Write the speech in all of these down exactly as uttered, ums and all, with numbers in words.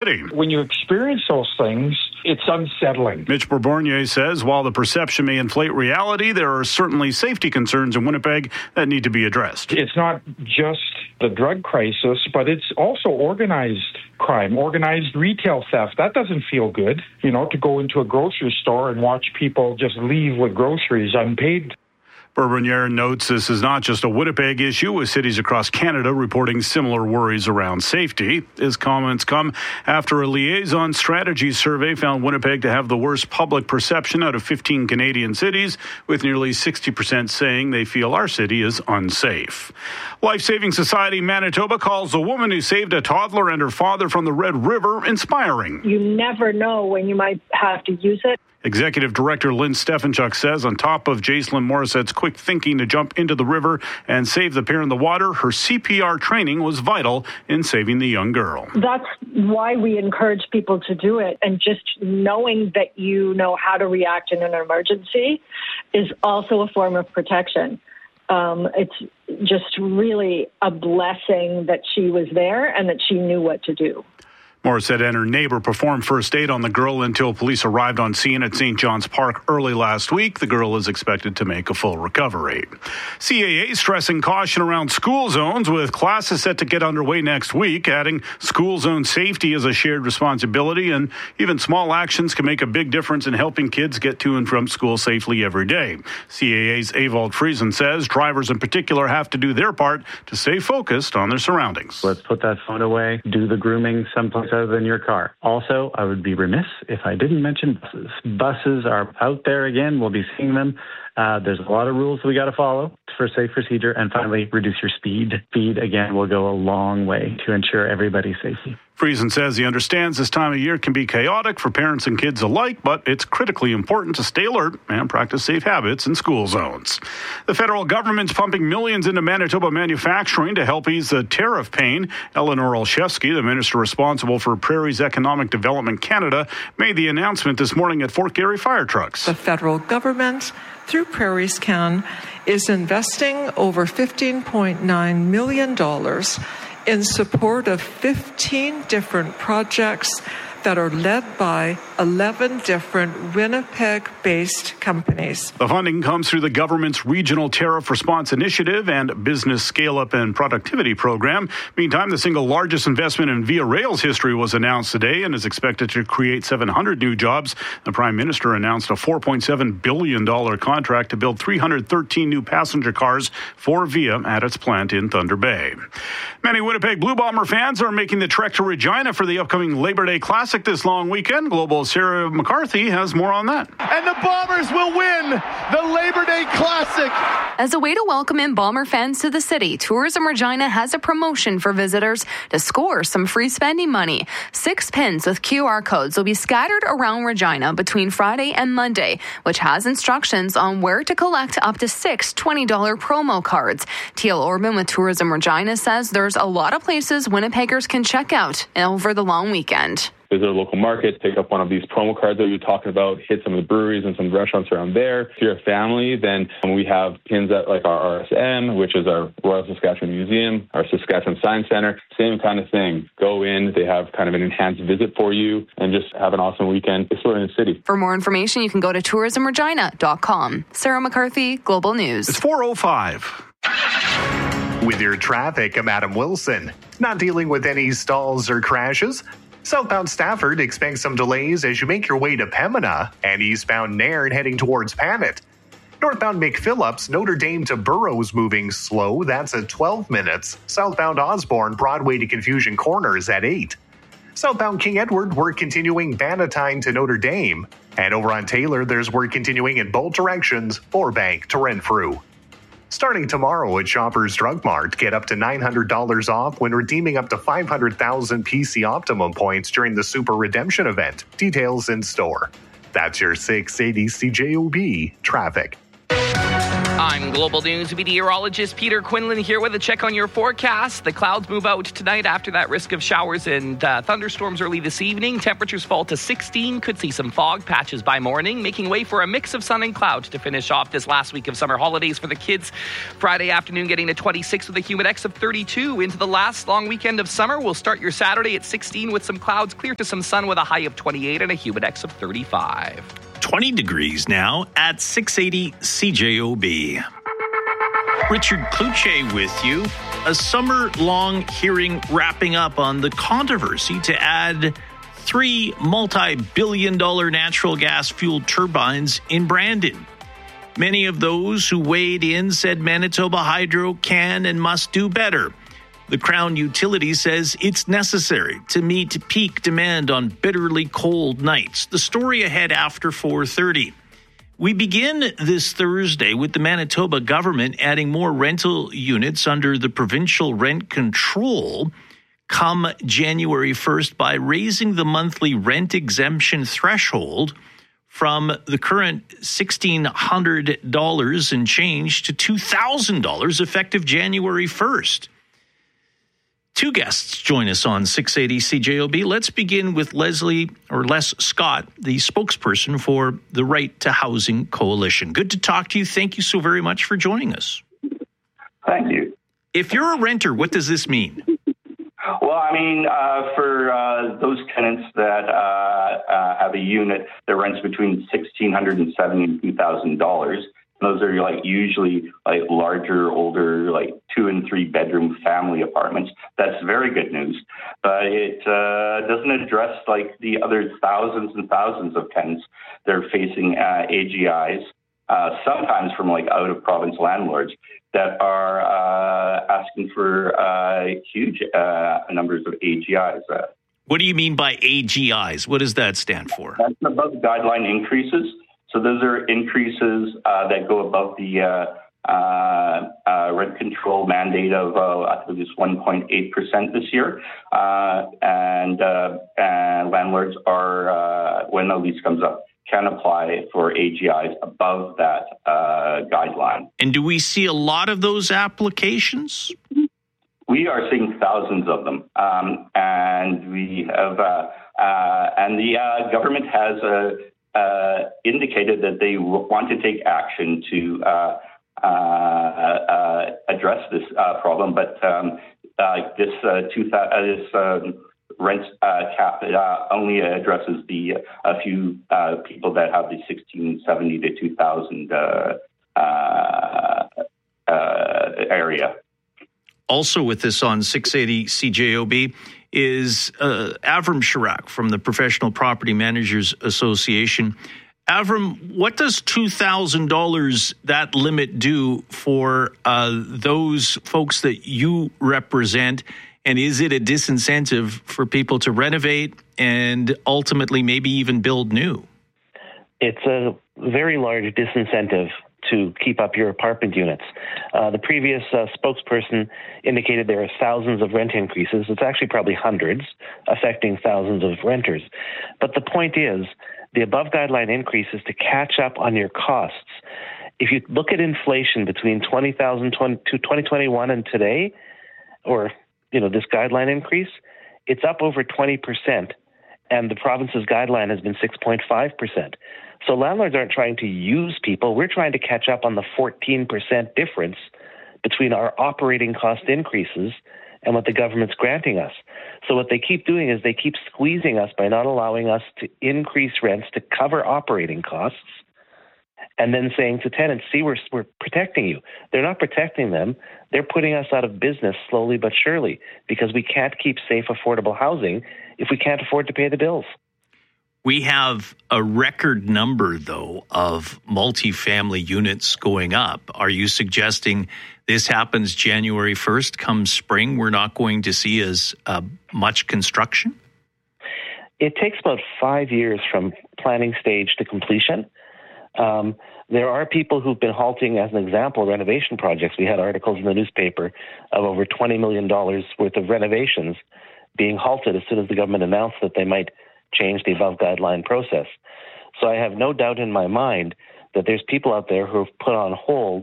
productivity. When you experience those things, it's unsettling. Mitch Bourbornier says while the perception may inflate reality, there are certainly safety concerns in Winnipeg that need to be addressed. It's not just the drug crisis, but it's also organized crime, organized retail theft. That doesn't feel good, you know, to go into a grocery store and watch people just leave with groceries unpaid. Bourbornier notes this is not just a Winnipeg issue, with cities across Canada reporting similar worries around safety. His comments come after a liaison strategy survey found Winnipeg to have the worst public perception out of fifteen Canadian cities, with nearly sixty percent saying they feel our city is unsafe. Life Saving Society Manitoba calls the woman who saved a toddler and her father from the Red River inspiring. You never know when you might have to use it. Executive Director Lynn Stefanchuk says on top of Jacelyn Morissette's quick thinking to jump into the river and save the pair in the water, her C P R training was vital in saving the young girl. That's why we encourage people to do it. And just knowing that you know how to react in an emergency is also a form of protection. Um, it's just really a blessing that she was there and that she knew what to do. Morissette and her neighbor performed first aid on the girl until police arrived on scene at Saint John's Park early last week. The girl is expected to make a full recovery. C A A stressing caution around school zones, with classes set to get underway next week, adding school zone safety is a shared responsibility, and even small actions can make a big difference in helping kids get to and from school safely every day. C A A's Ewald Friesen says drivers in particular have to do their part to stay focused on their surroundings. Let's put that phone away, do the grooming someplace other than your car. Also, I would be remiss if I didn't mention buses. Buses are out there again. We'll be seeing them. Uh, there's a lot of rules we got to follow for safe procedure. And finally, reduce your speed. Speed, again, will go a long way to ensure everybody's safety. Friesen says he understands this time of year can be chaotic for parents and kids alike, but it's critically important to stay alert and practice safe habits in school zones. The federal government's pumping millions into Manitoba manufacturing to help ease the tariff pain. Eleanor Olszewski, the minister responsible for Prairie's Economic Development Canada, made the announcement this morning at Fort Garry Fire Trucks. The federal government, through Prairie's Can, is investing over fifteen point nine million dollars in support of fifteen different projects that are led by eleven different Winnipeg-based companies. The funding comes through the government's Regional Tariff Response Initiative and Business Scale-Up and Productivity Program. Meantime, the single largest investment in Via Rail's history was announced today and is expected to create seven hundred new jobs. The Prime Minister announced a four point seven billion dollars contract to build three hundred thirteen new passenger cars for Via at its plant in Thunder Bay. Many Winnipeg Blue Bomber fans are making the trek to Regina for the upcoming Labor Day Classic this long weekend. Global's Sarah McCarthy has more on that. And the Bombers will win the Labor Day Classic. As a way to welcome in Bomber fans to the city, Tourism Regina has a promotion for visitors to score some free spending money. Six pins with Q R codes will be scattered around Regina between Friday and Monday, which has instructions on where to collect up to six twenty dollars promo cards. Teal Orban with Tourism Regina says there's a lot of places Winnipeggers can check out over the long weekend. Visit a local market, pick up one of these promo cards that you're talking about, hit some of the breweries and some restaurants around there. If you're a family, then we have pins at like our R S M, which is our Royal Saskatchewan Museum, our Saskatchewan Science Center. Same kind of thing. Go in, they have kind of an enhanced visit for you, and just have an awesome weekend exploring the city. For more information, you can go to tourism regina dot com. Sarah McCarthy, Global News. It's four oh five. With your traffic, I'm Adam Wilson. Not dealing with any stalls or crashes. Southbound Stafford expects some delays as you make your way to Pembina, and eastbound Nairn heading towards Panet. Northbound McPhillips, Notre Dame to Burroughs moving slow. That's at twelve minutes. Southbound Osborne, Broadway to Confusion Corners at eight. Southbound King Edward, work continuing Bannatyne to Notre Dame. And over on Taylor, there's work continuing in both directions, Forebank to Renfrew. Starting tomorrow at Shoppers Drug Mart, get up to nine hundred dollars off when redeeming up to five hundred thousand P C Optimum points during the Super Redemption event. Details in store. That's your six eighty C J O B traffic. I'm Global News meteorologist Peter Quinlan here with a check on your forecast. The clouds move out tonight after that risk of showers and uh, thunderstorms early this evening. Temperatures fall to sixteen. Could see some fog patches by morning, making way for a mix of sun and clouds to finish off this last week of summer holidays for the kids. Friday afternoon getting to twenty-six with a humid X of thirty-two. Into the last long weekend of summer, we'll start your Saturday at sixteen with some clouds, clear to some sun with a high of twenty-eight and a humid X of thirty-five. twenty degrees now at six eighty C J O B. Richard Cloutier with you. A summer-long hearing wrapping up on the controversy to add three multi-billion dollar natural gas-fueled turbines in Brandon. Many of those who weighed in said Manitoba Hydro can and must do better. The Crown utility says it's necessary to meet peak demand on bitterly cold nights. The story ahead after four thirty. We begin this Thursday with the Manitoba government adding more rental units under the provincial rent control come January first by raising the monthly rent exemption threshold from the current one thousand six hundred dollars and change to two thousand dollars effective January first. Two guests join us on six eighty C J O B. Let's begin with Leslie or Les Scott, the spokesperson for the Right to Housing Coalition. Good to talk to you. Thank you so very much for joining us. Thank you. If you're a renter, what does this mean? Well, I mean, uh, for uh, those tenants that uh, uh, have a unit that rents between sixteen hundred dollars and seventy-two thousand dollars, those are like usually like larger, older, like two and three bedroom family apartments. That's very good news. But it uh, doesn't address like the other thousands and thousands of tenants that are facing uh, A G Is, uh, sometimes from like out of province landlords that are uh, asking for uh, huge uh, numbers of A G Is. Uh, what do you mean by A G Is? What does that stand for? That's above guideline increases. So those are increases uh, that go above the uh, uh, uh, rent control mandate of, uh, I think it's one point eight percent this year. Uh, and, uh, and landlords are, uh, when the lease comes up, can apply for A G Is above that uh, guideline. And do we see a lot of those applications? We are seeing thousands of them. Um, and we have, uh, uh, and the uh, government has a, Uh, indicated that they w- want to take action to uh, uh, uh, address this uh, problem, but um, uh, this uh, two th- uh, this um, rent uh, cap uh, only addresses the a uh, few uh, people that have the sixteen seventy to two thousand uh, uh, uh, area. Also with us on six eighty C J O B is uh, Avram Shirak from the Professional Property Managers Association. Avram, what does two thousand dollars, that limit, do for uh, those folks that you represent? And is it a disincentive for people to renovate and ultimately maybe even build new? It's a very large disincentive to keep up your apartment units. Uh, the previous uh, spokesperson indicated there are thousands of rent increases. It's actually probably hundreds, affecting thousands of renters. But the point is, the above guideline increase is to catch up on your costs. If you look at inflation between twenty thousand to twenty twenty-one and today, or you know this guideline increase, it's up over twenty percent, and the province's guideline has been six point five percent. So landlords aren't trying to use people. We're trying to catch up on the fourteen percent difference between our operating cost increases and what the government's granting us. So what they keep doing is they keep squeezing us by not allowing us to increase rents to cover operating costs, and then saying to tenants, see, we're, we're protecting you. They're not protecting them. They're putting us out of business slowly but surely because we can't keep safe, affordable housing if we can't afford to pay the bills. We have a record number, though, of multifamily units going up. Are you suggesting this happens January first, come spring, we're not going to see as uh, much construction? It takes about five years from planning stage to completion. Um, there are people who've been halting, as an example, renovation projects. We had articles in the newspaper of over twenty million dollars worth of renovations being halted as soon as the government announced that they might change the above guideline process. So I have no doubt in my mind that there's people out there who have put on hold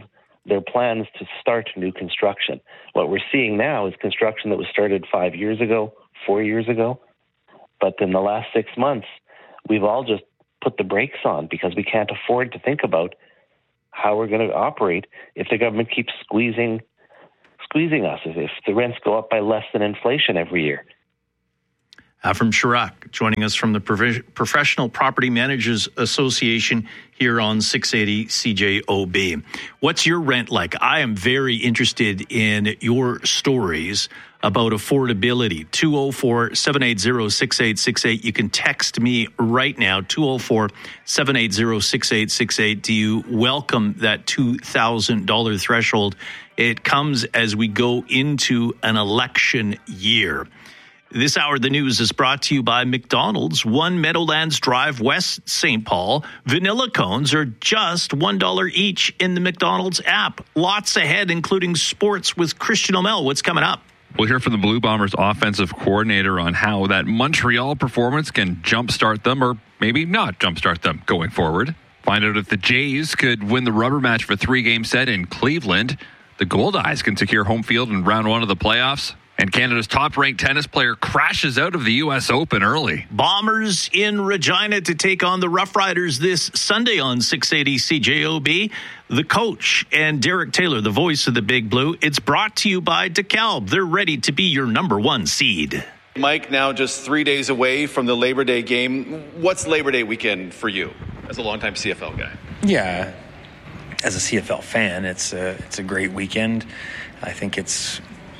their plans to start new construction. What we're seeing now is construction that was started five years ago, four years ago. But in the last six months, we've all just put the brakes on because we can't afford to think about how we're going to operate if the government keeps squeezing squeezing us, if the rents go up by less than inflation every year. Avram Sharak joining us from the Professional Property Managers Association here on six eighty C J O B. What's your rent like? I am very interested in your stories about affordability. two oh four, seven eight zero, six eight six eight. You can text me right now, two oh four, seven eight zero, six eight six eight. Do you welcome that two thousand dollars threshold? It comes as we go into an election year. This hour, the news is brought to you by McDonald's, one Meadowlands Drive, West Saint Paul. Vanilla cones are just one dollar each in the McDonald's app. Lots ahead, including sports with Christian O'Mell. What's coming up? We'll hear from the Blue Bombers offensive coordinator on how that Montreal performance can jumpstart them or maybe not jumpstart them going forward. Find out if the Jays could win the rubber match for a three-game set in Cleveland. The Goldeyes can secure home field in round one of the playoffs. And Canada's top-ranked tennis player crashes out of the U S Open early. Bombers in Regina to take on the Rough Riders this Sunday on six eighty C J O B. The coach and Derek Taylor, the voice of the Big Blue. It's brought to you by DeKalb. They're ready to be your number one seed. Mike, now just three days away from the Labor Day game. What's Labor Day weekend for you as a longtime C F L guy? Yeah, as a C F L fan, it's a, it's a great weekend. I think it's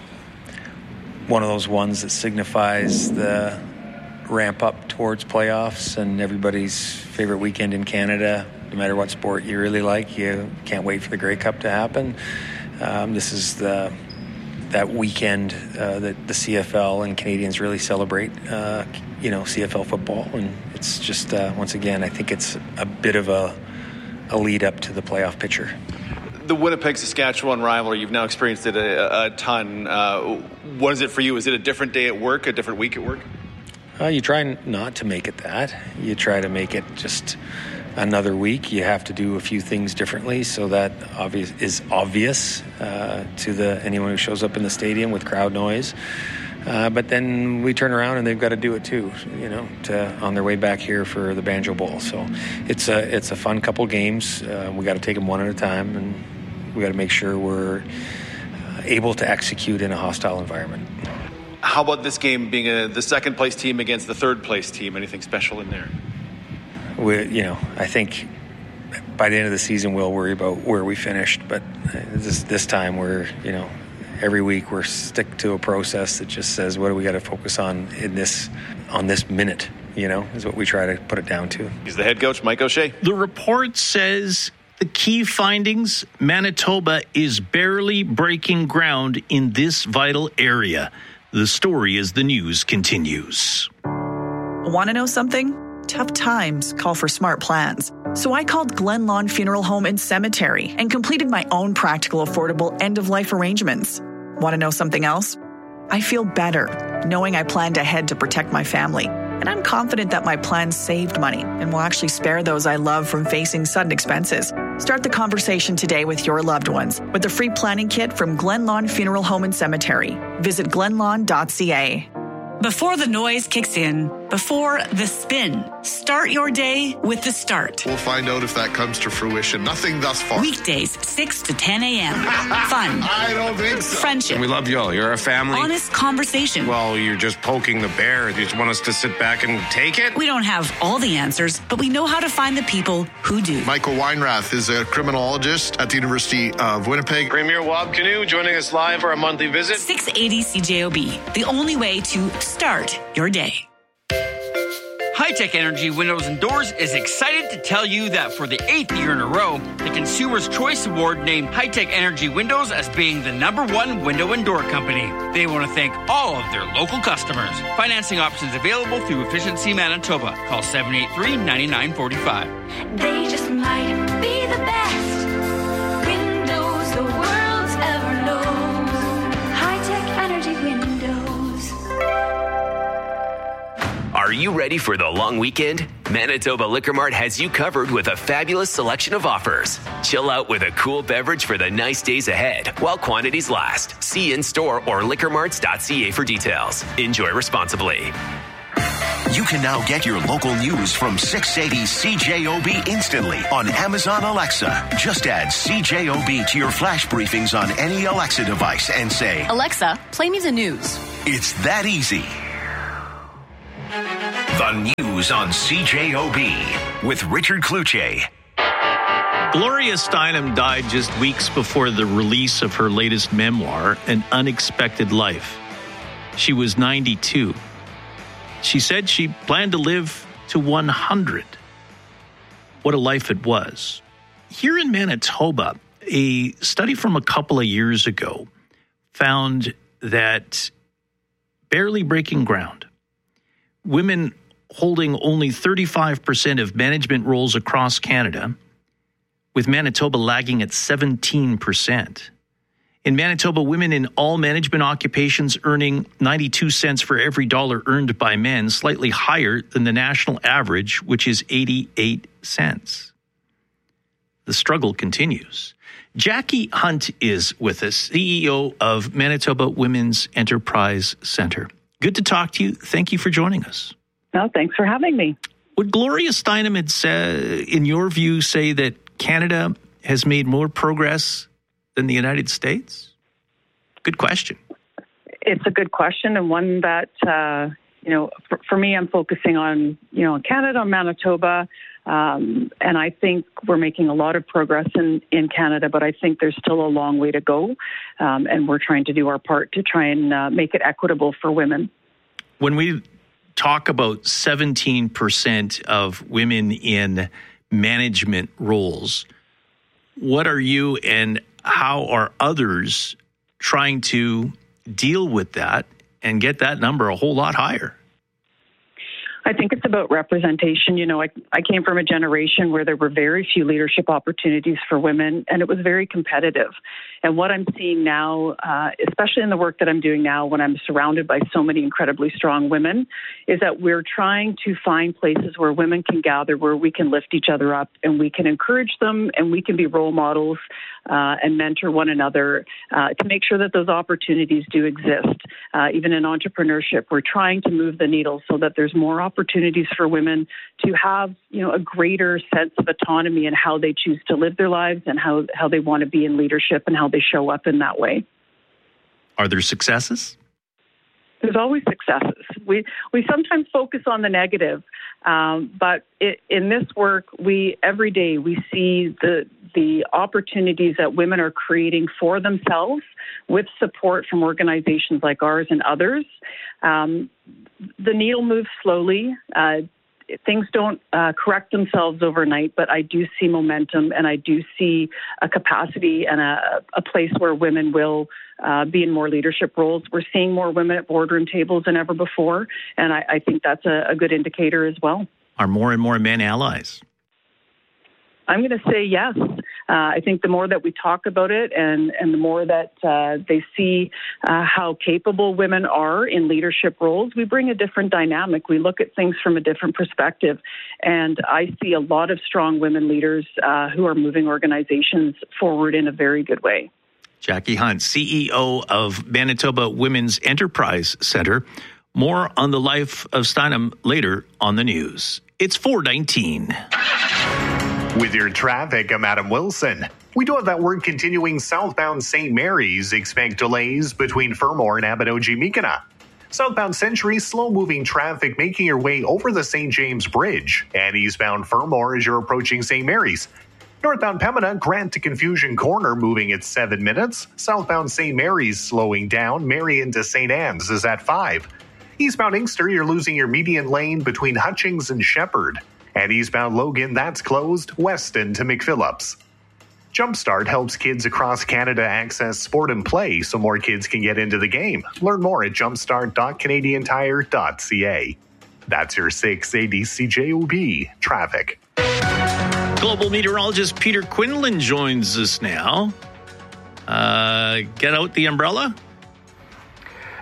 one of those ones that signifies the ramp up towards playoffs and everybody's favorite weekend in Canada. No matter what sport you really like, you can't wait for the Grey Cup to happen. Um, this is the that weekend uh, that the C F L and Canadians really celebrate, uh, you know, C F L football. And it's just, uh, once again, I think it's a bit of a, a lead up to the playoff picture. The Winnipeg-Saskatchewan rivalry, you've now experienced it a, a ton. Uh, what is it for you? Is it a different day at work, a different week at work? Uh, you try not to make it that. You try to make it just another week. You have to do a few things differently, so that obvious is obvious uh, to the anyone who shows up in the stadium with crowd noise. Uh, but then we turn around and they've got to do it too, you know, to, on their way back here for the Banjo Bowl. So it's a it's a fun couple games. Uh, we got to take them one at a time, and we got to make sure we're uh, able to execute in a hostile environment. How about this game being a, the second place team against the third place team? Anything special in there? We, you know, I think by the end of the season we'll worry about where we finished. But this this time we're, you know, every week we're stick to a process that just says what do we got to focus on in this on this minute. You know, is what we try to put it down to. He's the head coach, Mike O'Shea. The report says the key findings, Manitoba is barely breaking ground in this vital area. The story as the news continues. Want to know something? Tough times call for smart plans. So I called Glen Lawn Funeral Home and Cemetery and completed my own practical, affordable end-of-life arrangements. Want to know something else? I feel better knowing I planned ahead to protect my family. And I'm confident that my plan saved money and will actually spare those I love from facing sudden expenses. Start the conversation today with your loved ones with a free planning kit from Glen Lawn Funeral Home and Cemetery. Visit glen lawn dot c a. Before the noise kicks in, before the spin, start your day with The Start. We'll find out if that comes to fruition. Nothing thus far. Weekdays, six to ten a.m. Fun. I don't think so. Friendship. We love you all. You're a family. Honest conversation. Well, you're just poking the bear. You just want us to sit back and take it? We don't have all the answers, but we know how to find the people who do. Michael Weinrath is a criminologist at the University of Winnipeg. Premier Wab Canoe joining us live for a monthly visit. six eighty C J O B, the only way to start your day. High-Tech Energy Windows and Doors is excited to tell you that for the eighth year in a row, the Consumer's Choice Award named High-Tech Energy Windows as being the number one window and door company. They want to thank all of their local customers. Financing options available through Efficiency Manitoba. Call seven eight three, nine nine four five. They just might be the best windows the world's ever known. High-Tech Energy Windows. Are you ready for the long weekend? Manitoba Liquor Mart has you covered with a fabulous selection of offers. Chill out with a cool beverage for the nice days ahead while quantities last. See in-store or liquor marts dot c a for details. Enjoy responsibly. You can now get your local news from six eighty C J O B instantly on Amazon Alexa. Just add C J O B to your flash briefings on any Alexa device and say, Alexa, play me the news. It's that easy. The news on C J O B with Richard Cloutier. Gloria Steinem died just weeks before the release of her latest memoir, An Unexpected Life. She was ninety-two. She said she planned to live to one hundred. What a life it was. Here in Manitoba, a study from a couple of years ago found that, barely breaking ground, women holding only thirty-five percent of management roles across Canada, with Manitoba lagging at seventeen percent. In Manitoba, women in all management occupations earning ninety-two cents for every dollar earned by men, slightly higher than the national average, which is eighty-eight cents. The struggle continues. Jackie Hunt is with us, C E O of Manitoba Women's Enterprise Centre. Good to talk to you. Thank you for joining us. No, thanks for having me. Would Gloria Steinem, had said, in your view, say that Canada has made more progress than the United States? Good question. It's a good question, and one that, uh, you know, for, for me, I'm focusing on, you know, Canada, Manitoba, um, and I think we're making a lot of progress in, in Canada, but I think there's still a long way to go, um, and we're trying to do our part to try and uh, make it equitable for women. When we talk about seventeen percent of women in management roles, what are you and how are others trying to deal with that and get that number a whole lot higher? I think it's about representation. You know, I, I came from a generation where there were very few leadership opportunities for women, and it was very competitive. And what I'm seeing now, uh, especially in the work that I'm doing now when I'm surrounded by so many incredibly strong women, is that we're trying to find places where women can gather, where we can lift each other up and we can encourage them and we can be role models uh, and mentor one another uh, to make sure that those opportunities do exist. Uh, even in entrepreneurship, we're trying to move the needle so that there's more opportunities for women to have, you know, a greater sense of autonomy in how they choose to live their lives and how, how they want to be in leadership and how they show up in that way. Are there successes? There's always successes. We we sometimes focus on the negative, um, but it, in this work, we every day we see the the opportunities that women are creating for themselves with support from organizations like ours and others. Um, the needle moves slowly. Uh, Things don't uh, correct themselves overnight, but I do see momentum and I do see a capacity and a, a place where women will uh, be in more leadership roles. We're seeing more women at boardroom tables than ever before, and I, I think that's a, a good indicator as well. Are more and more men allies? I'm going to say yes. Uh, I think the more that we talk about it and, and the more that uh, they see uh, how capable women are in leadership roles, we bring a different dynamic. We look at things from a different perspective. And I see a lot of strong women leaders uh, who are moving organizations forward in a very good way. Jackie Hunt, C E O of Manitoba Women's Enterprise Centre. More on the life of Steinem later on the news. It's four nineteen. With your traffic, I'm Adam Wilson. We do have that work continuing southbound Saint Mary's. Expect delays between Fermor and Abinogi-Mikana. Southbound Century, slow-moving traffic making your way over the Saint James Bridge. And eastbound Fermor as you're approaching Saint Mary's. Northbound Pembina, Grant to Confusion Corner moving at seven minutes. Southbound Saint Mary's slowing down. Marion to Saint Anne's is at five. Eastbound Inkster, you're losing your median lane between Hutchings and Shepherd. And eastbound Logan, that's closed, Weston to McPhillips. Jumpstart helps kids across Canada access sport and play so more kids can get into the game. Learn more at jumpstart dot canadian tire dot c a. That's your six eighty C J O B traffic. Global meteorologist Peter Quinlan joins us now. Uh, get out the umbrella.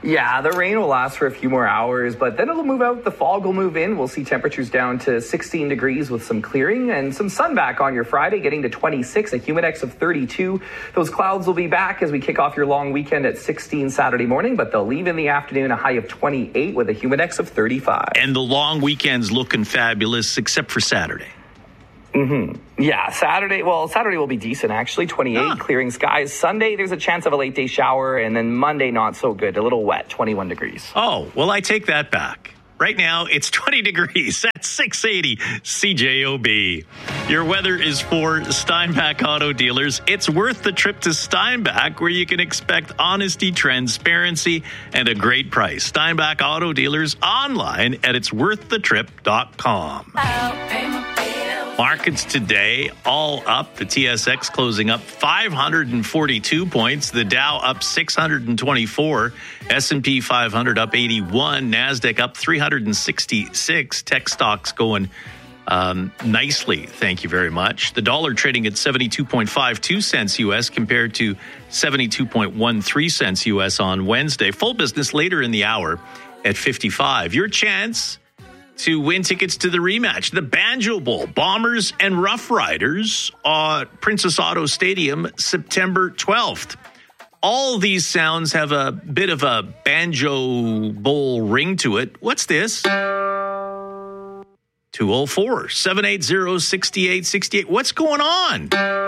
Yeah, the rain will last for a few more hours, but then it'll move out. The fog will move in. We'll see temperatures down to sixteen degrees with some clearing and some sun back on your Friday, getting to twenty-six, a humidex of thirty-two. Those clouds will be back as we kick off your long weekend at sixteen Saturday morning, but they'll leave in the afternoon, a high of twenty-eight with a humidex of thirty-five. And the long weekend's looking fabulous, except for Saturday. Mm-hmm. Yeah, Saturday, well, Saturday will be decent, actually, twenty-eight, ah. clearing skies. Sunday, there's a chance of a late day shower, and then Monday, not so good, a little wet, twenty-one degrees. Oh, well, I take that back. Right now, it's twenty degrees at six eighty C J O B. Your weather is for Steinbach Auto Dealers. It's worth the trip to Steinbach, where you can expect honesty, transparency, and a great price. Steinbach Auto Dealers online at its worth the trip dot com. Markets today all up. The T S X closing up five hundred forty-two points. The Dow up six hundred twenty-four. S and P five hundred up eighty-one. NASDAQ up three hundred sixty-six. Tech stocks going um, nicely. Thank you very much. The dollar trading at seventy-two point five two cents U S compared to seventy-two point one three cents U S on Wednesday. Full business later in the hour at fifty-five. Your chance to win tickets to the rematch, the Banjo Bowl, Bombers and Rough Riders at Princess Auto Stadium, September twelfth. All these sounds have a bit of a Banjo Bowl ring to it. What's this? two oh four, seven eight zero, six eight six eight. What's going on?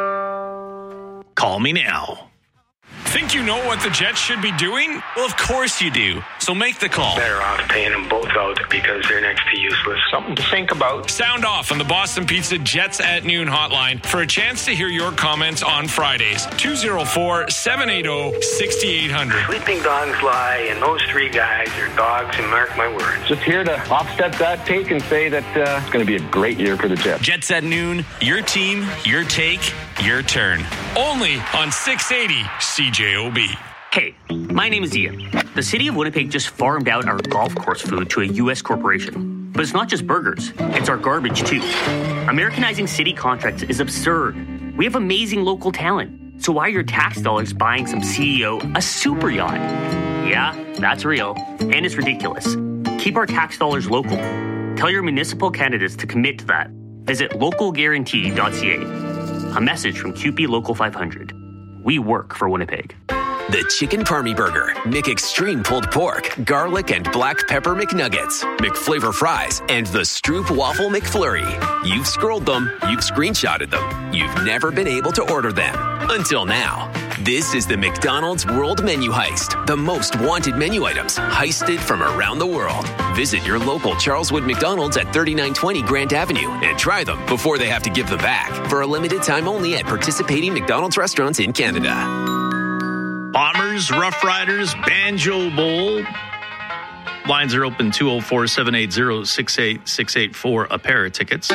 Call me now. Think you know what the Jets should be doing? Well, of course you do. So make the call. Better off paying them both out because they're next to useless. Something to think about. Sound off on the Boston Pizza Jets at Noon hotline for a chance to hear your comments on Fridays. two oh four, seven eight zero, six eight hundred. Sleeping dogs lie, and those three guys are dogs, and mark my words. Just here to offset that take and say that uh, it's going to be a great year for the Jets. Jets at Noon, your team, your take, your turn. Only on six eighty C J O B. Hey, my name is Ian. The city of Winnipeg just farmed out our golf course food to a U S corporation. But it's not just burgers, it's our garbage too. Americanizing city contracts is absurd. We have amazing local talent. So why are your tax dollars buying some C E O a super yacht? Yeah, that's real. And it's ridiculous. Keep our tax dollars local. Tell your municipal candidates to commit to that. Visit local guarantee dot c a. A message from Q P Local five hundred. We work for Winnipeg. The Chicken Parmy Burger, McExtreme Pulled Pork, Garlic and Black Pepper McNuggets, McFlavor Fries, and the Stroop Waffle McFlurry. You've scrolled them, you've screenshotted them, you've never been able to order them. Until now. This is the McDonald's World Menu Heist. The most wanted menu items heisted from around the world. Visit your local Charles Wood McDonald's at thirty-nine twenty Grant Avenue and try them before they have to give them back. For a limited time only at participating McDonald's restaurants in Canada. Bombers, Rough Riders, Banjo Bowl. Lines are open two oh four, seven eight zero, six eight six eight for a pair of tickets.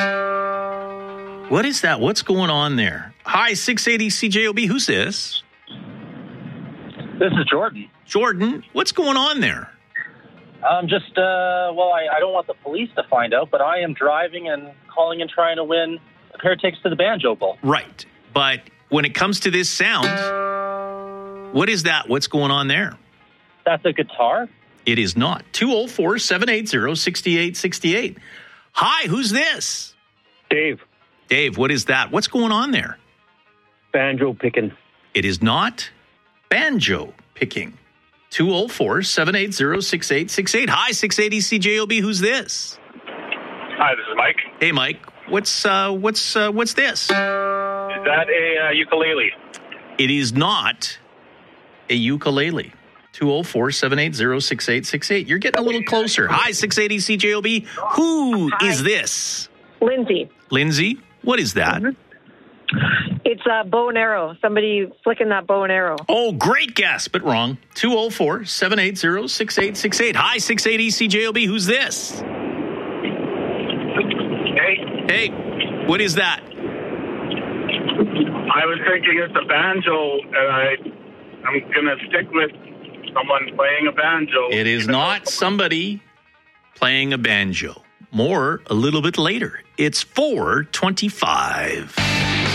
What is that? What's going on there? Hi, six eighty C J O B. Who's this? This is Jordan. Jordan, what's going on there? I'm just, uh, well, I, I don't want the police to find out, but I am driving and calling and trying to win a pair of tickets to the Banjo Bowl. Right. But when it comes to this sound, what is that? What's going on there? That's a guitar? It is not. two oh four, seven eight zero, six eight six eight. Hi, who's this? Dave. Dave, what is that? What's going on there? Banjo picking. It is not banjo picking. two oh four, seven eight zero, six eight six eight. Hi, six eighty C J O B. Who's this? Hi, this is Mike. Hey, Mike. What's uh, what's uh, what's this? Is that a uh, ukulele? It is not a ukulele. two oh four, seven eight zero, six eight six eight. You're getting a little closer. Hi, six eighty C J O B. Who Hi. is this? Lindsay. Lindsay, what is that? Mm-hmm. It's a bow and arrow. Somebody flicking that bow and arrow. Oh, great guess, but wrong. two oh four, seven eight zero, six eight six eight. Hi, six eighty C J O B. Who's this? Hey. Hey, what is that? I was thinking it's a banjo, and I, I'm going to stick with someone playing a banjo. It is not somebody playing a banjo. More a little bit later. It's four twenty-five.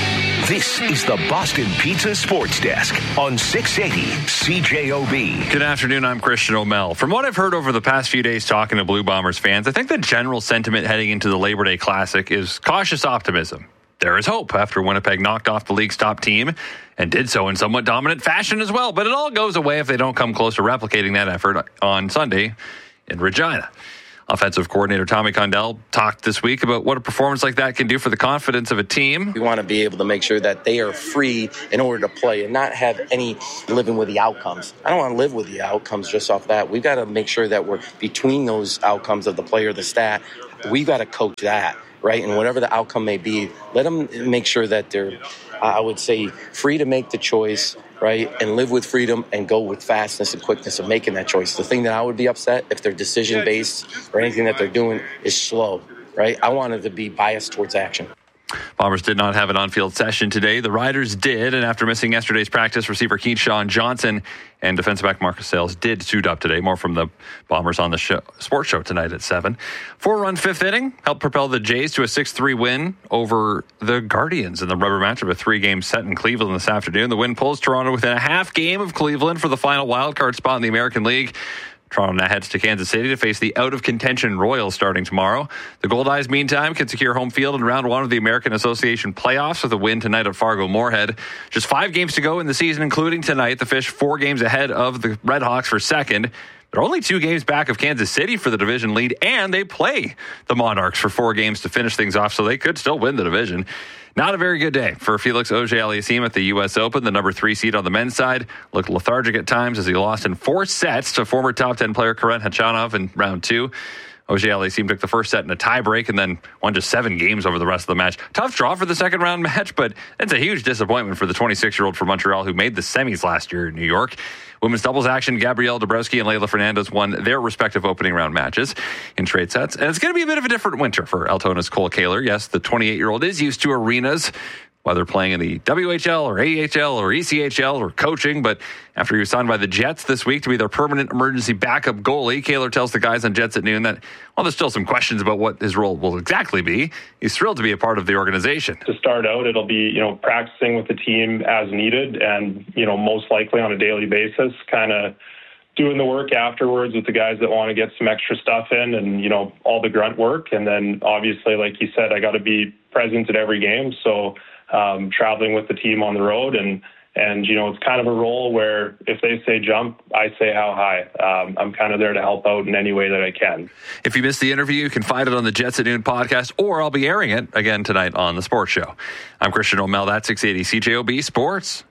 This is the Boston Pizza Sports Desk on six eighty C J O B. Good afternoon, I'm Christian O'Mell. From what I've heard over the past few days talking to Blue Bombers fans, I think the general sentiment heading into the Labor Day Classic is cautious optimism. There is hope after Winnipeg knocked off the league's top team and did so in somewhat dominant fashion as well. But it all goes away if they don't come close to replicating that effort on Sunday in Regina. Offensive coordinator Tommy Condell talked this week about what a performance like that can do for the confidence of a team. We want to be able to make sure that they are free in order to play and not have any living with the outcomes. I don't want to live with the outcomes just off that. We've got to make sure that we're between those outcomes of the player, the stat. We've got to coach that, right? And whatever the outcome may be, let them make sure that they're, uh, I would say, free to make the choice, right, and live with freedom and go with fastness and quickness of making that choice. The thing that I would be upset if their decision-based or anything that they're doing is slow, right? I want it to be biased towards action. Bombers did not have an on-field session today. The Riders did, and after missing yesterday's practice, receiver Keyshawn Johnson and defensive back Marcus Sales did suit up today. More from the Bombers on the show, sports show tonight at seven. Four-run fifth inning helped propel the Jays to a six three win over the Guardians in the rubber match of a three-game set in Cleveland this afternoon. The win pulls Toronto within a half game of Cleveland for the final wildcard spot in the American League. Toronto now heads to Kansas City to face the out-of-contention Royals starting tomorrow. The Gold Eyes, meantime, can secure home field in round one of the American Association playoffs with a win tonight at Fargo-Moorhead. Just five games to go in the season, including tonight. The Fish four games ahead of the Red Hawks for second. They're only two games back of Kansas City for the division lead, and they play the Monarchs for four games to finish things off, so they could still win the division. Not a very good day for Felix Auger-Aliassime at the U S Open. The number three seed on the men's side looked lethargic at times as he lost in four sets to former top ten player Karen Khachanov in round two. Auger-Aliassime took the first set in a tiebreak and then won just seven games over the rest of the match. Tough draw for the second round match, but it's a huge disappointment for the twenty-six-year-old from Montreal who made the semis last year in New York. Women's doubles action, Gabrielle Dabrowski and Leylah Fernandez won their respective opening round matches in trade sets. And it's going to be a bit of a different winter for Altona's Cole Kaler. Yes, the twenty-eight-year-old is used to arenas, whether playing in the W H L or A H L or E C H L or coaching. But after he was signed by the Jets this week to be their permanent emergency backup goalie, Kaler tells the guys on Jets at Noon that, well, there's still some questions about what his role will exactly be. He's thrilled to be a part of the organization. To start out, it'll be, you know, practicing with the team as needed and, you know, most likely on a daily basis, kind of doing the work afterwards with the guys that want to get some extra stuff in and, you know, all the grunt work. And then obviously, like you said, I got to be present at every game. So um, traveling with the team on the road and, and, you know, it's kind of a role where if they say jump, I say how high. Um, I'm kind of there to help out in any way that I can. If you missed the interview, you can find it on the Jets at Noon podcast, or I'll be airing it again tonight on the Sports Show. I'm Christian O'Mell. That's six eighty C J O B Sports.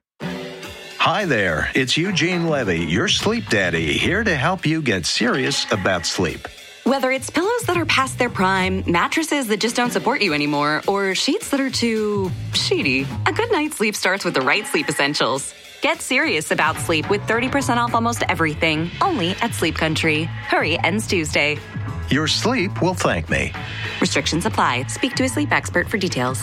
Hi there, it's Eugene Levy, your sleep daddy, here to help you get serious about sleep. Whether it's pillows that are past their prime, mattresses that just don't support you anymore, or sheets that are too sheety, a good night's sleep starts with the right sleep essentials. Get serious about sleep with thirty percent off almost everything, only at Sleep Country. Hurry, ends Tuesday. Your sleep will thank me. Restrictions apply. Speak to a sleep expert for details.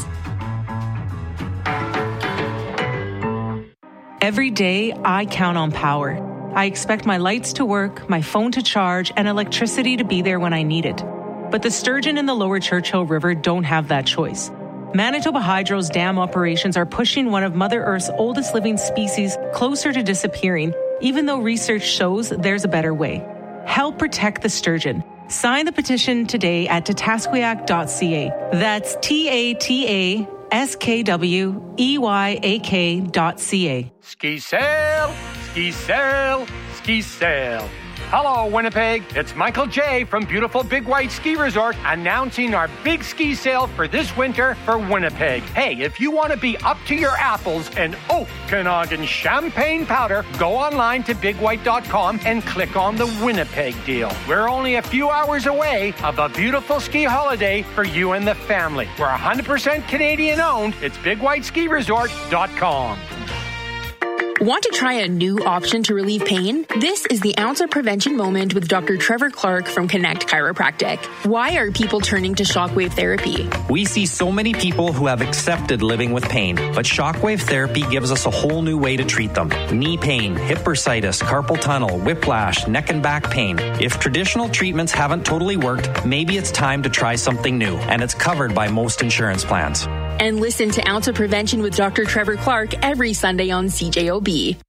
Every day, I count on power. I expect my lights to work, my phone to charge, and electricity to be there when I need it. But the sturgeon in the lower Churchill River don't have that choice. Manitoba Hydro's dam operations are pushing one of Mother Earth's oldest living species closer to disappearing, even though research shows there's a better way. Help protect the sturgeon. Sign the petition today at tatasqueyak dot c a. That's T A T A S K W E Y A K dot C A. Ski sail, ski sail, ski sail. Hello, Winnipeg. It's Michael J. from beautiful Big White Ski Resort announcing our big ski sale for this winter for Winnipeg. Hey, if you want to be up to your apples in Okanagan champagne powder, go online to big white dot com and click on the Winnipeg deal. We're only a few hours away of a beautiful ski holiday for you and the family. We're one hundred percent Canadian owned. It's big white ski resort dot com. Want to try a new option to relieve pain? This is the Ounce of Prevention Moment with Doctor Trevor Clark from Connect Chiropractic. Why are people turning to shockwave therapy? We see so many people who have accepted living with pain, but shockwave therapy gives us a whole new way to treat them. Knee pain, hip bursitis, carpal tunnel, whiplash, neck and back pain. If traditional treatments haven't totally worked, maybe it's time to try something new, and it's covered by most insurance plans. And listen to Ounce of Prevention with Doctor Trevor Clark every Sunday on C J O B.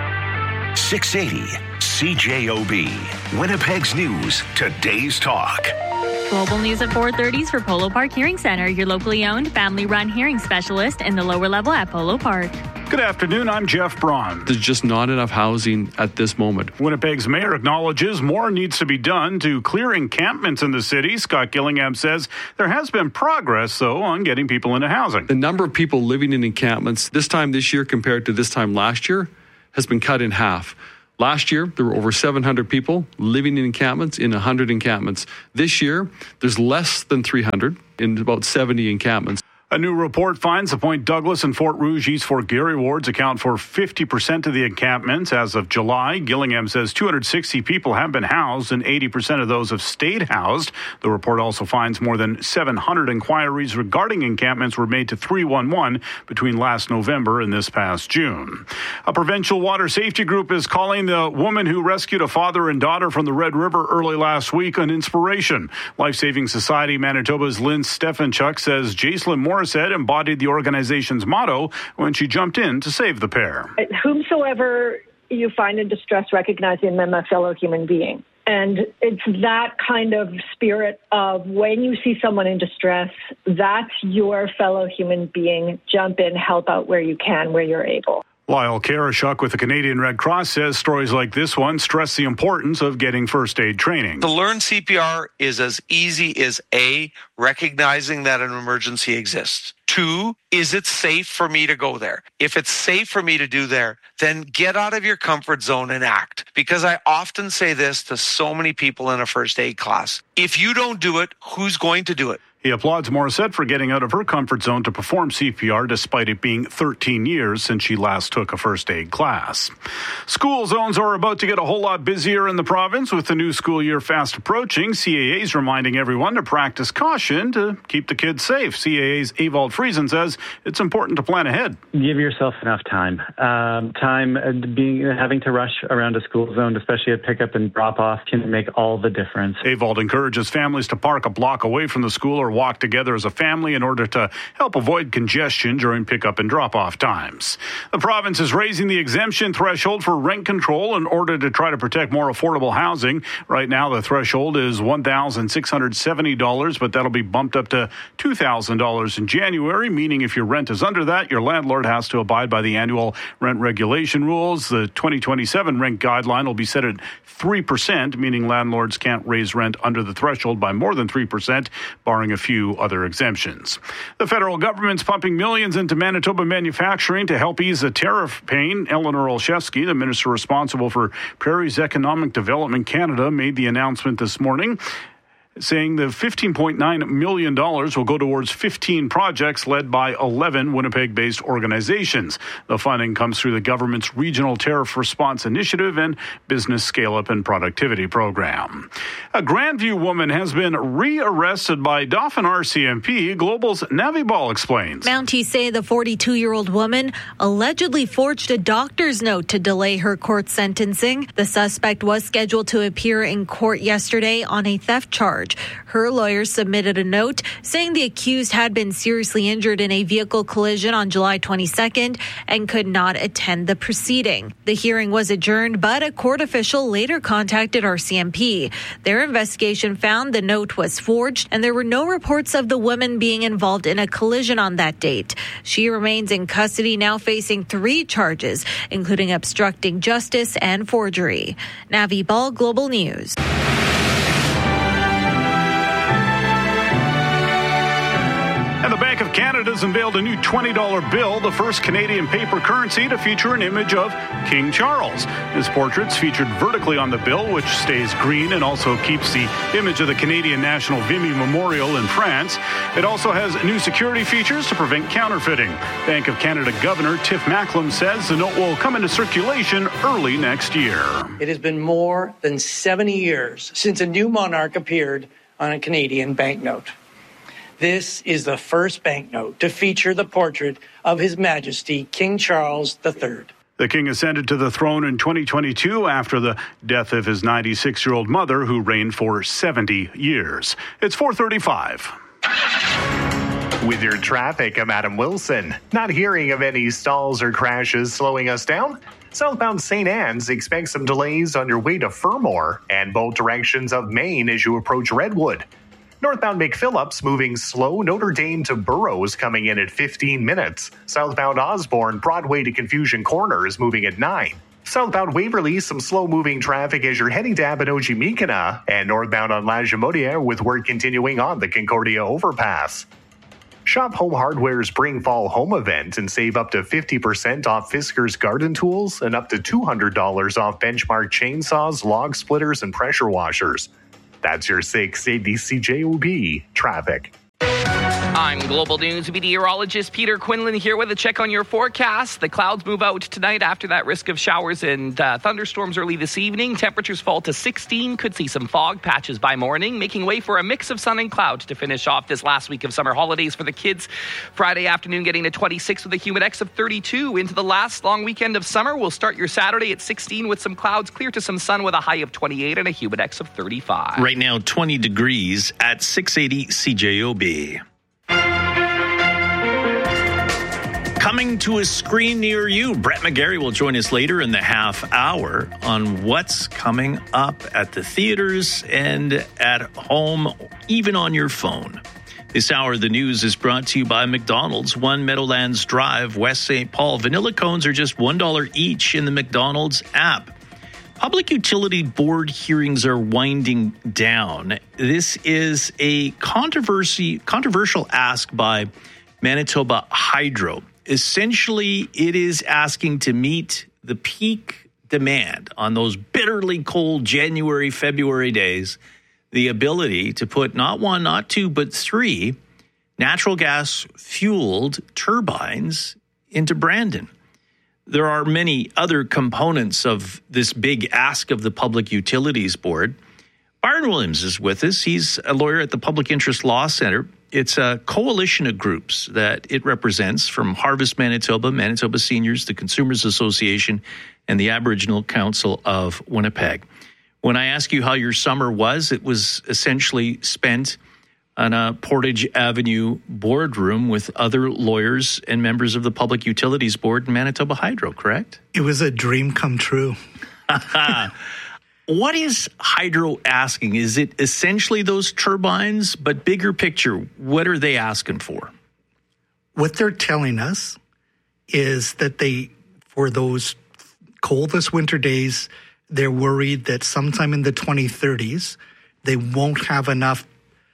six eighty C J O B. Winnipeg's News, today's talk. Global News at four thirty for Polo Park Hearing Center, your locally owned, family-run hearing specialist in the lower level at Polo Park. Good afternoon, I'm Jeff Braun. There's just not enough housing at this moment. Winnipeg's mayor acknowledges more needs to be done to clear encampments in the city. Scott Gillingham says there has been progress, though, on getting people into housing. The number of people living in encampments this time this year compared to this time last year has been cut in half. Last year, there were over seven hundred people living in encampments in one hundred encampments. This year, there's less than three hundred in about seventy encampments. A new report finds the Point Douglas and Fort Rouge East Fort Garry wards account for fifty percent of the encampments. As of July, Gillingham says two hundred sixty people have been housed and eighty percent of those have stayed housed. The report also finds more than seven hundred inquiries regarding encampments were made to three one one between last November and this past June. A provincial water safety group is calling the woman who rescued a father and daughter from the Red River early last week an inspiration. Life Saving Society Manitoba's Lynn Stefanchuk says Jacelyn Morris said embodied the organization's motto when she jumped in to save the pair. Whomsoever you find in distress, recognizing them as a fellow human being. And it's that kind of spirit of when you see someone in distress, that's your fellow human being. Jump in, help out where you can, where you're able. Lyle Karashuk with the Canadian Red Cross says stories like this one stress the importance of getting first aid training. To learn C P R is as easy as A, recognizing that an emergency exists. Two, is it safe for me to go there? If it's safe for me to do there, then get out of your comfort zone and act. Because I often say this to so many people in a first aid class. If you don't do it, who's going to do it? He applauds Morissette for getting out of her comfort zone to perform C P R despite it being thirteen years since she last took a first aid class. School zones are about to get a whole lot busier in the province with the new school year fast approaching. C A A is reminding everyone to practice caution to keep the kids safe. C A A's Evald Friesen says it's important to plan ahead. Give yourself enough time. Um, time uh, being having to rush around a school zone, especially at pickup and drop off, can make all the difference. Evald encourages families to park a block away from the school or walk together as a family in order to help avoid congestion during pickup and drop-off times. The province is raising the exemption threshold for rent control in order to try to protect more affordable housing. Right now, the threshold is one thousand six hundred seventy dollars, but that'll be bumped up to two thousand dollars in January, meaning if your rent is under that, your landlord has to abide by the annual rent regulation rules. The twenty twenty-seven rent guideline will be set at three percent, meaning landlords can't raise rent under the threshold by more than three percent, barring a few other exemptions. The federal government's pumping millions into Manitoba manufacturing to help ease the tariff pain. Eleanor Olszewski, the minister responsible for Prairie's Economic Development Canada, made the announcement this morning, saying the fifteen point nine million dollars will go towards fifteen projects led by eleven Winnipeg-based organizations. The funding comes through the government's Regional Tariff Response Initiative and Business Scale-Up and Productivity Program. A Grandview woman has been re-arrested by Dauphin R C M P. Global's Navi Ball explains. Mounties say the forty-two-year-old woman allegedly forged a doctor's note to delay her court sentencing. The suspect was scheduled to appear in court yesterday on a theft charge. Her lawyer submitted a note saying the accused had been seriously injured in a vehicle collision on July twenty-second and could not attend the proceeding. The hearing was adjourned, but a court official later contacted R C M P. Their investigation found the note was forged and there were no reports of the woman being involved in a collision on that date. She remains in custody, now facing three charges, including obstructing justice and forgery. Navi Ball, Global News. And the Bank of Canada's unveiled a new twenty dollar bill, the first Canadian paper currency to feature an image of King Charles. His portrait's featured vertically on the bill, which stays green and also keeps the image of the Canadian National Vimy Memorial in France. It also has new security features to prevent counterfeiting. Bank of Canada Governor Tiff Macklem says the note will come into circulation early next year. It has been more than seventy years since a new monarch appeared on a Canadian banknote. This is the first banknote to feature the portrait of His Majesty King Charles the Third. The king ascended to the throne in twenty twenty-two after the death of his ninety-six-year-old mother, who reigned for seventy years. It's four thirty-five. With your traffic, I'm Adam Wilson. Not hearing of any stalls or crashes slowing us down? Southbound Saint Anne's expects some delays on your way to Fermor and both directions of Maine as you approach Redwood. Northbound McPhillips moving slow, Notre Dame to Burroughs coming in at fifteen minutes. Southbound Osborne, Broadway to Confusion Corner is moving at nine. Southbound Waverly, some slow-moving traffic as you're heading to Abinogi-Mekina, and northbound on La Jamodia with work continuing on the Concordia overpass. Shop Home Hardware's Spring Fall Home event and save up to fifty percent off Fiskars garden tools and up to two hundred dollars off Benchmark chainsaws, log splitters, and pressure washers. That's your six eighty C J O B traffic. I'm Global News meteorologist Peter Quinlan here with a check on your forecast. The clouds move out tonight after that risk of showers and uh, thunderstorms early this evening. Temperatures fall to sixteen. Could see some fog patches by morning, making way for a mix of sun and clouds to finish off this last week of summer holidays for the kids. Friday afternoon getting to twenty-six with a humid X of thirty-two. Into the last long weekend of summer, we'll start your Saturday at sixteen with some clouds, clear to some sun with a high of twenty-eight and a humid X of thirty-five. Right now, twenty degrees at six eighty C J O B. Coming to a screen near you, Brett McGarry will join us later in the half hour on what's coming up at the theaters and at home, even on your phone. This hour, the news is brought to you by McDonald's, one Meadowlands Drive, West Saint Paul. Vanilla cones are just one dollar each in the McDonald's app. Public Utility Board hearings are winding down. This is a controversy, controversial ask by Manitoba Hydro. Essentially, it is asking to meet the peak demand on those bitterly cold January, February days, the ability to put not one, not two, but three natural gas-fueled turbines into Brandon. There are many other components of this big ask of the Public Utilities Board. Byron Williams is with us. He's a lawyer at the Public Interest Law Center. It's a coalition of groups that it represents, from Harvest Manitoba, Manitoba Seniors, the Consumers Association, and the Aboriginal Council of Winnipeg. When I ask you how your summer was, it was essentially spent on a Portage Avenue boardroom with other lawyers and members of the Public Utilities Board and Manitoba Hydro, correct? It was a dream come true. What is Hydro asking? Is it essentially those turbines? But bigger picture, what are they asking for? What they're telling us is that they, for those coldest winter days, they're worried that sometime in the twenty thirties, they won't have enough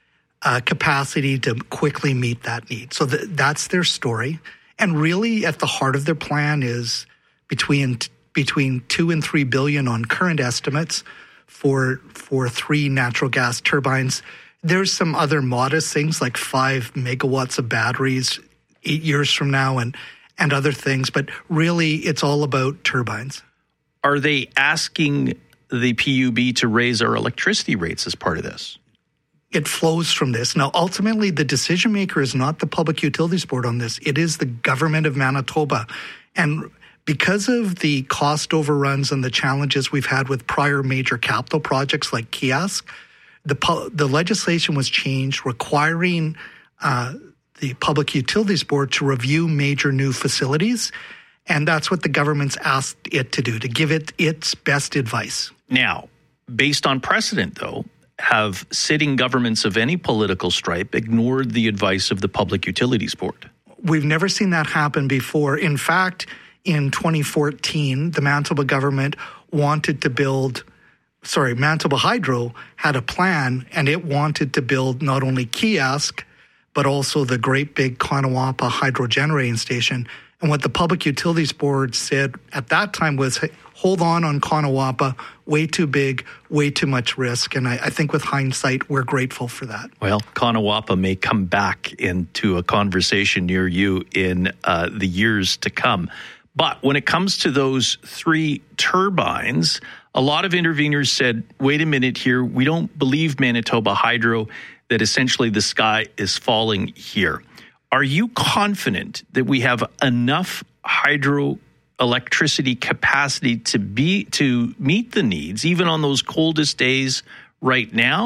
uh, capacity to quickly meet that need. So th- that's their story. And really at the heart of their plan is between t- between two and three billion on current estimates for for three natural gas turbines. There's some other modest things like five megawatts of batteries eight years from now and and other things, but really it's all about turbines. Are they asking the P U B to raise our electricity rates as part of this? It flows from this. Now, ultimately, the decision maker is not the Public Utilities Board on this. It is the government of Manitoba. And because of the cost overruns and the challenges we've had with prior major capital projects like Kiosk, the, the legislation was changed requiring uh, the Public Utilities Board to review major new facilities. And that's what the government's asked it to do, to give it its best advice. Now, based on precedent, though, have sitting governments of any political stripe ignored the advice of the Public Utilities Board? We've never seen that happen before. In fact, in twenty fourteen, the Manitoba government wanted to build, sorry, Manitoba Hydro had a plan, and it wanted to build not only Kiosk, but also the great big Kanawapa hydro generating station. And what the Public Utilities Board said at that time was, hey, hold on on Kanawapa, way too big, way too much risk. And I, I think with hindsight, we're grateful for that. Well, Kanawapa may come back into a conversation near you in uh, the years to come. But when it comes to those three turbines, a lot of interveners said, wait a minute here, we don't believe Manitoba Hydro that essentially the sky is falling here. Are you confident that we have enough hydro electricity capacity to be to meet the needs, even on those coldest days right now?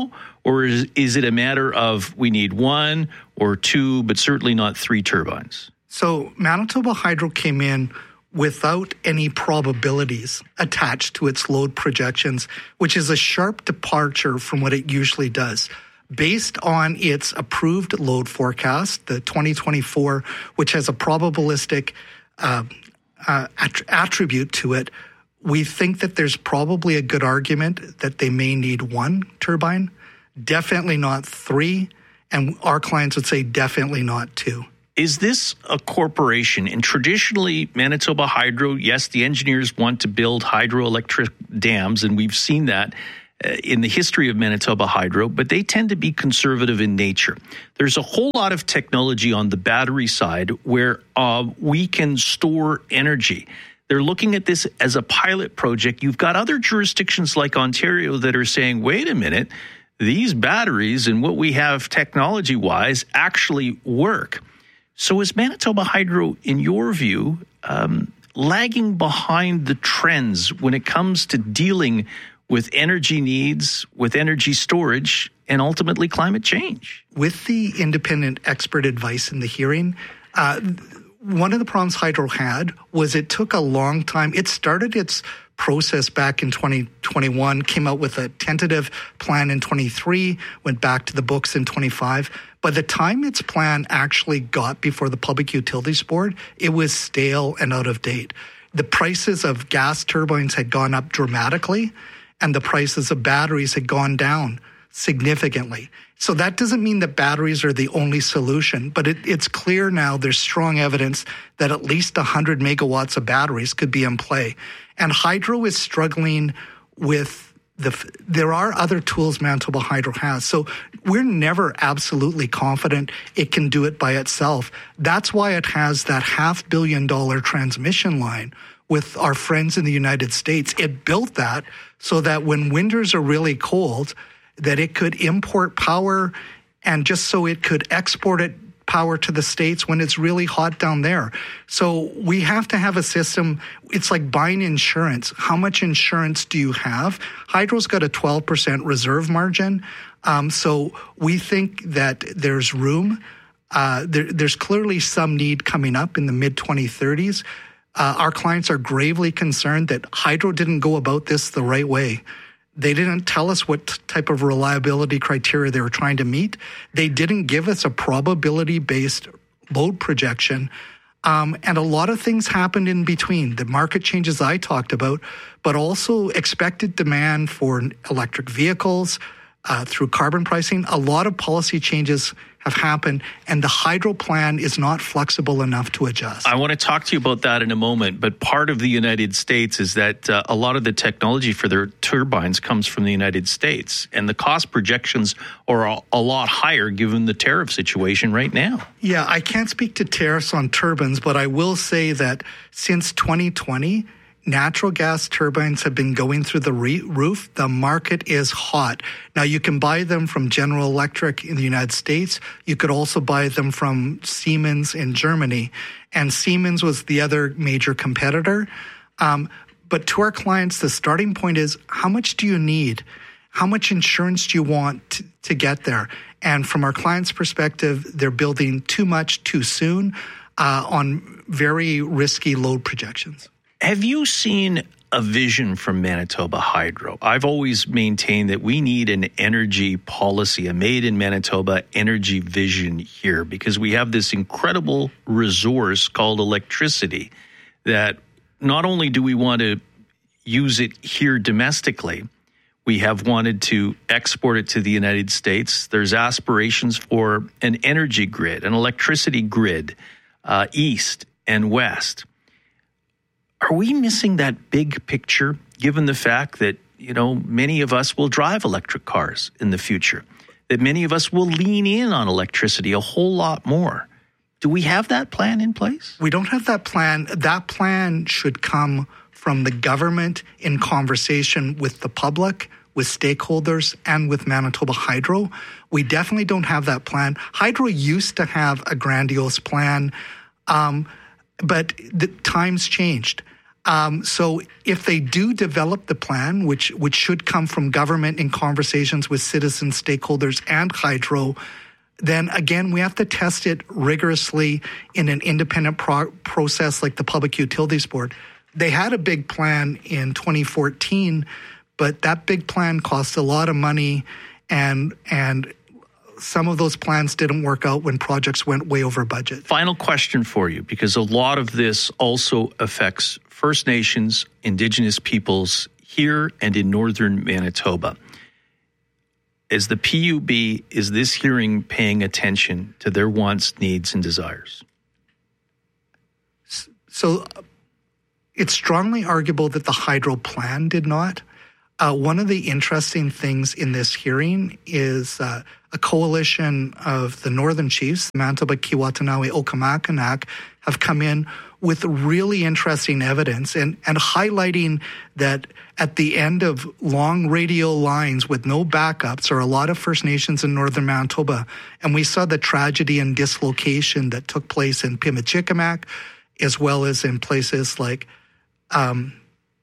Or is, is it a matter of we need one or two, but certainly not three turbines? So Manitoba Hydro came in without any probabilities attached to its load projections, which is a sharp departure from what it usually does. Based on its approved load forecast, the twenty twenty-four, which has a probabilistic uh, uh, att- attribute to it, we think that there's probably a good argument that they may need one turbine, definitely not three, and our clients would say definitely not two. Is this a corporation? And traditionally, Manitoba Hydro, yes, the engineers want to build hydroelectric dams, and we've seen that uh, in the history of Manitoba Hydro, but they tend to be conservative in nature. There's a whole lot of technology on the battery side where uh, we can store energy. They're looking at this as a pilot project. You've got other jurisdictions like Ontario that are saying, wait a minute, these batteries and what we have technology-wise actually work. So is Manitoba Hydro, in your view, um, lagging behind the trends when it comes to dealing with energy needs, with energy storage, and ultimately climate change? With the independent expert advice in the hearing, uh, one of the problems Hydro had was it took a long time. It started its process back in twenty twenty-one, came out with a tentative plan in twenty-three, went back to the books in twenty-five. By the time its plan actually got before the Public Utilities Board, it was stale and out of date. The prices of gas turbines had gone up dramatically, and the prices of batteries had gone down significantly. So that doesn't mean that batteries are the only solution, but it, it's clear now there's strong evidence that at least one hundred megawatts of batteries could be in play. And Hydro is struggling with the, there are other tools Manitoba Hydro has. So we're never absolutely confident it can do it by itself. That's why it has that half billion dollar transmission line with our friends in the United States. It built that so that when winters are really cold, that it could import power and just so it could export it power to the States when it's really hot down there. So we have to have a system. It's like buying insurance. How much insurance do you have? Hydro's got a twelve percent reserve margin. Um, so we think that there's room. Uh, there, there's clearly some need coming up in the mid twenty thirties. Uh, our clients are gravely concerned that Hydro didn't go about this the right way. They didn't tell us what type of reliability criteria they were trying to meet. They didn't give us a probability-based load projection. Um, and a lot of things happened in between. The market changes I talked about, but also expected demand for electric vehicles uh, through carbon pricing. A lot of policy changes have happened, and the Hydro plan is not flexible enough to adjust. I want to talk to you about that in a moment, but part of the United States is that uh, a lot of the technology for their turbines comes from the United States, and the cost projections are a, a lot higher given the tariff situation right now. Yeah, I can't speak to tariffs on turbines, but I will say that since twenty twenty, natural gas turbines have been going through the re- roof. The market is hot. Now, you can buy them from General Electric in the United States. You could also buy them from Siemens in Germany. And Siemens was the other major competitor. Um, but to our clients, the starting point is, how much do you need? How much insurance do you want to, to get there? And from our clients' perspective, they're building too much too soon uh, on very risky load projections. Have you seen a vision from Manitoba Hydro? I've always maintained that we need an energy policy, a made in Manitoba energy vision here, because we have this incredible resource called electricity that not only do we want to use it here domestically, we have wanted to export it to the United States. There's aspirations for an energy grid, an electricity grid, uh, east and west. Are we missing that big picture, given the fact that, you know, many of us will drive electric cars in the future, that many of us will lean in on electricity a whole lot more? Do we have that plan in place? We don't have that plan. That plan should come from the government in conversation with the public, with stakeholders, and with Manitoba Hydro. We definitely don't have that plan. Hydro used to have a grandiose plan, um, but the times changed. Um, so if they do develop the plan, which which should come from government in conversations with citizen stakeholders and hydro, then again, we have to test it rigorously in an independent pro- process like the Public Utilities Board. They had a big plan in twenty fourteen, but that big plan cost a lot of money, and and some of those plans didn't work out when projects went way over budget. Final question for you, because a lot of this also affects First Nations, Indigenous peoples here and in northern Manitoba. As the P U B, is this hearing paying attention to their wants, needs, and desires? So it's strongly arguable that the hydro plan did not. Uh, one of the interesting things in this hearing is uh, a coalition of the Northern Chiefs, Manitoba, Kiiwetinoong, Okanagan, have come in with really interesting evidence and, and highlighting that at the end of long radio lines with no backups are a lot of First Nations in northern Manitoba. And we saw the tragedy and dislocation that took place in Pimicikamak, as well as in places like um,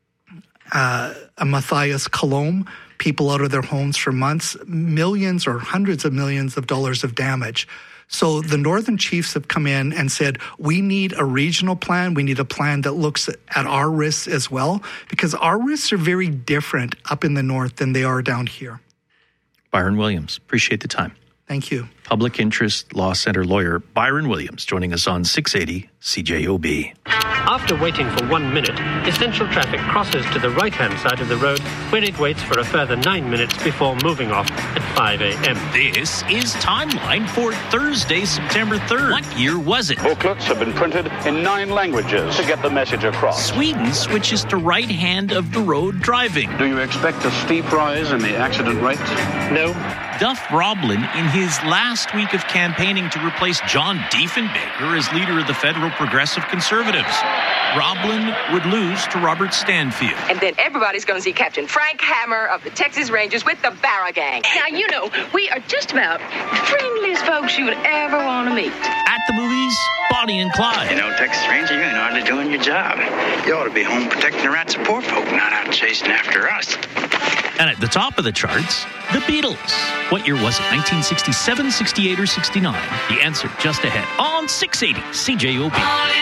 uh, Matthias Colombe, people out of their homes for months, millions or hundreds of millions of dollars of damage. So the Northern Chiefs have come in and said, we need a regional plan. We need a plan that looks at our risks as well, because our risks are very different up in the north than they are down here. Byron Williams, appreciate the time. Thank you. Public Interest Law Center lawyer Byron Williams joining us on six eighty C J O B. After waiting for one minute, essential traffic crosses to the right-hand side of the road, where it waits for a further nine minutes before moving off at five a.m. This is Timeline for Thursday, September third. What year was it? Booklets have been printed in nine languages to get the message across. Sweden switches to right hand of the road driving. Do you expect a steep rise in the accident rates? No. Duff Roblin, in his last week of campaigning to replace John Diefenbaker as leader of the federal Progressive Conservatives. Roblin would lose to Robert Stanfield. And then everybody's going to see Captain Frank Hammer of the Texas Rangers with the Barra Gang. Now, you know, we are just about the friendliest folks you would ever want to meet. At the movies, Bonnie and Clyde. You know, Texas Ranger, you ain't hardly doing your job. You ought to be home protecting the rights of poor folk, not out chasing after us. And at the top of the charts, the Beatles. What year was it? nineteen sixty-seven, sixty-eight, or sixty-nine? The answer just ahead on six eighty C J O B.